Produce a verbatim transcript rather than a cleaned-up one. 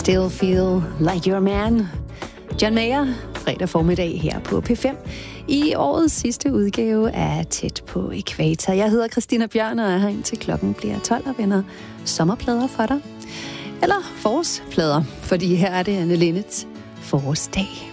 Still Feel Like You're a Man. John Mayer, fredag formiddag her på P fem. I årets sidste udgave af Tæt på Ækvator. Jeg hedder Christina Bjørn og er her indtil klokken bliver tolv og vender sommerplader for dig. Eller forårsplader, fordi her er det Anne Linnets forårsdag.